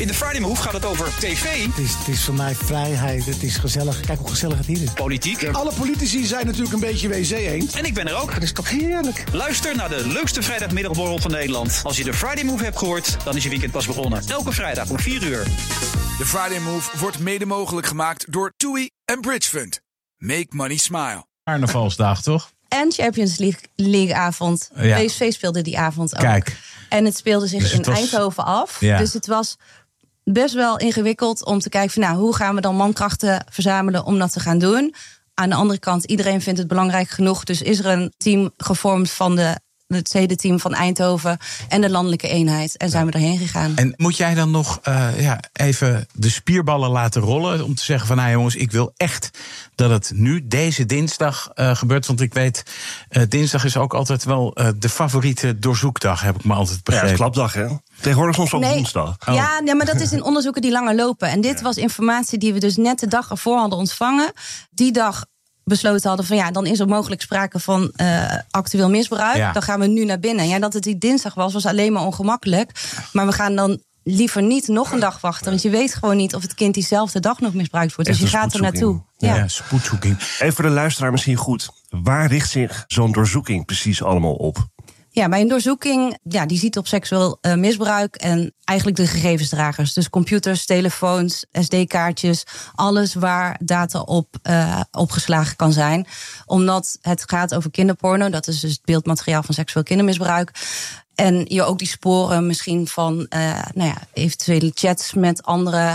In de Friday Move gaat het over tv. Het is voor mij vrijheid, het is gezellig. Kijk hoe gezellig het hier is. Politiek. Alle politici zijn natuurlijk een beetje wc-eend. En ik ben er ook. Dat is toch heerlijk. Luister naar de leukste vrijdagmiddagborrel van Nederland. Als je de Friday Move hebt gehoord, dan is je weekend pas begonnen. Elke vrijdag om 4 uur. De Friday Move wordt mede mogelijk gemaakt door TUI en Bridge Fund. Make money smile. Carnavalsdag, toch? En Champions League avond. Ja. PSV speelde die avond ook. Kijk. En het speelde zich Dus het in was... Eindhoven af. Ja. Dus het was best wel ingewikkeld om te kijken van, hoe gaan we dan mankrachten verzamelen om dat te gaan doen. Aan de andere kant, iedereen vindt het belangrijk genoeg. Dus is er een team gevormd van het tweede-team van Eindhoven en de landelijke eenheid. En zijn we erheen gegaan. En moet jij dan nog even de spierballen laten rollen om te zeggen van, jongens, ik wil echt dat het nu deze dinsdag gebeurt. Want ik weet, dinsdag is ook altijd wel de favoriete doorzoekdag, heb ik me altijd begrepen. Ja, het is klapdag, hè? Tegenwoordig soms op woensdag. Oh. Ja, nee, maar dat is in onderzoeken die langer lopen. En dit was informatie die we dus net de dag ervoor hadden ontvangen. Die dag besloten hadden van, dan is er mogelijk sprake van actueel misbruik. Ja. Dan gaan we nu naar binnen. Ja, dat het die dinsdag was alleen maar ongemakkelijk. Maar we gaan dan liever niet nog een dag wachten. Want je weet gewoon niet of het kind diezelfde dag nog misbruikt wordt. Dus je gaat er naartoe. Ja, spoedzoeking. Even voor de luisteraar misschien goed. Waar richt zich zo'n doorzoeking precies allemaal op? Ja, bij een doorzoeking, die ziet op seksueel misbruik en eigenlijk de gegevensdragers. Dus computers, telefoons, SD-kaartjes, alles waar data op opgeslagen kan zijn. Omdat het gaat over kinderporno, dat is dus het beeldmateriaal van seksueel kindermisbruik. En je ook die sporen misschien van eventuele chats met andere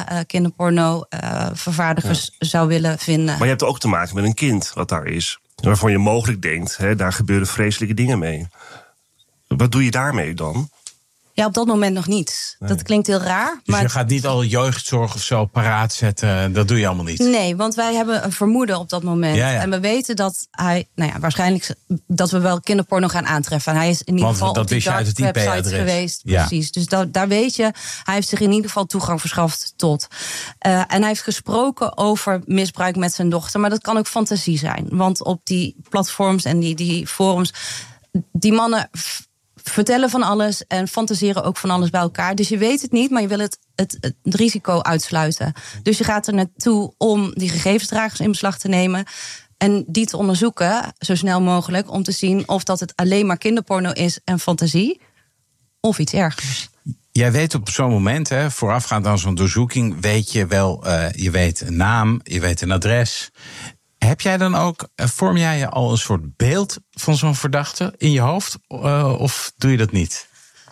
kinderporno-vervaardigers zou willen vinden. Maar je hebt ook te maken met een kind wat daar is. Waarvan je mogelijk denkt, daar gebeuren vreselijke dingen mee. Wat doe je daarmee dan? Ja, op dat moment nog niets. Nee. Dat klinkt heel raar. Dus je gaat niet al jeugdzorg of zo paraat zetten, dat doe je allemaal niet? Nee, want wij hebben een vermoeden op dat moment. Ja. En we weten dat hij, waarschijnlijk dat we wel kinderporno gaan aantreffen. En hij is in ieder geval op die dark website geweest. Ja. Precies, dus daar weet je, hij heeft zich in ieder geval toegang verschaft tot. En hij heeft gesproken over misbruik met zijn dochter. Maar dat kan ook fantasie zijn. Want op die platforms en die forums, die mannen vertellen van alles en fantaseren ook van alles bij elkaar. Dus je weet het niet, maar je wil het risico uitsluiten. Dus je gaat er naartoe om die gegevensdragers in beslag te nemen en die te onderzoeken, zo snel mogelijk, om te zien of dat het alleen maar kinderporno is en fantasie, of iets ergers. Jij weet op zo'n moment, voorafgaand aan zo'n doorzoeking, weet je wel, je weet een naam, je weet een adres. Heb jij dan ook, vorm jij je al een soort beeld van zo'n verdachte in je hoofd? Of doe je dat niet?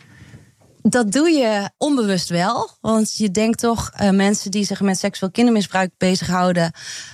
Dat doe je onbewust wel. Want je denkt toch, mensen die zich met seksueel kindermisbruik bezighouden,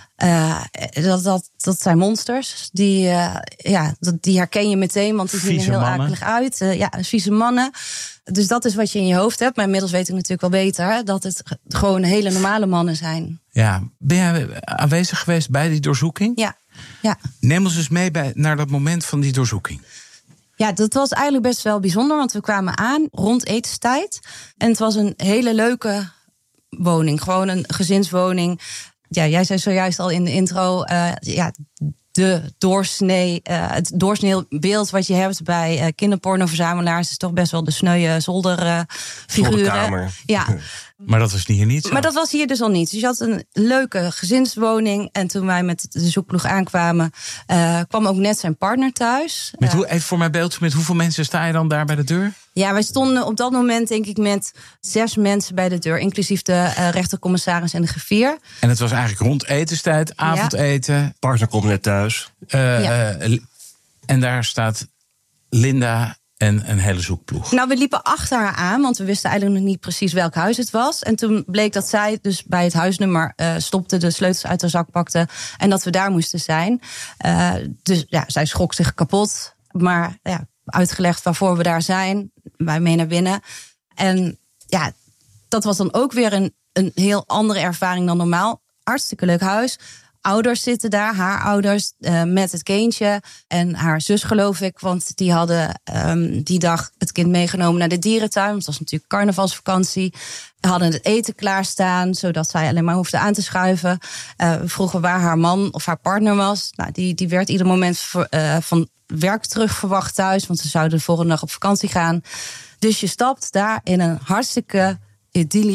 dat zijn monsters. Die herken je meteen, want die zien er heel akelig uit. Vieze mannen. Dus dat is wat je in je hoofd hebt. Maar inmiddels weet ik natuurlijk wel beter dat het gewoon hele normale mannen zijn. Ja, ben jij aanwezig geweest bij die doorzoeking? Ja. Neem ons eens mee naar dat moment van die doorzoeking. Ja, dat was eigenlijk best wel bijzonder, want we kwamen aan rond etenstijd. En het was een hele leuke woning, gewoon een gezinswoning. Ja, jij zei zojuist al in de intro, het doorsnee beeld wat je hebt bij kinderpornoverzamelaars is toch best wel de sneuwe zolderfiguren. Ja. Maar dat was hier niet zo. Maar dat was hier dus al niet. Dus je had een leuke gezinswoning. En toen wij met de zoekploeg aankwamen, kwam ook net zijn partner thuis. Even voor mijn beeld, met hoeveel mensen sta je dan daar bij de deur? Ja, wij stonden op dat moment denk ik met 6 mensen bij de deur. Inclusief de rechtercommissaris en de griffier. En het was eigenlijk rond etenstijd, avondeten. Ja. Partner komt net thuis. En daar staat Linda en een hele zoekploeg. Nou, we liepen achter haar aan, want we wisten eigenlijk nog niet precies welk huis het was. En toen bleek dat zij dus bij het huisnummer stopte, de sleutels uit haar zak pakte en dat we daar moesten zijn. Dus zij schrok zich kapot. Maar uitgelegd waarvoor we daar zijn. Wij mee naar binnen. En dat was dan ook weer een heel andere ervaring dan normaal. Hartstikke leuk huis. Ouders zitten daar, haar ouders, met het kindje. En haar zus, geloof ik, want die hadden die dag het kind meegenomen naar de dierentuin. Want het was natuurlijk carnavalsvakantie. We hadden het eten klaarstaan, zodat zij alleen maar hoefde aan te schuiven. We vroegen waar haar man of haar partner was. Nou, die werd ieder moment van werk terug verwacht thuis, want ze zouden de volgende dag op vakantie gaan. Dus je stapt daar in een hartstikke idyllisch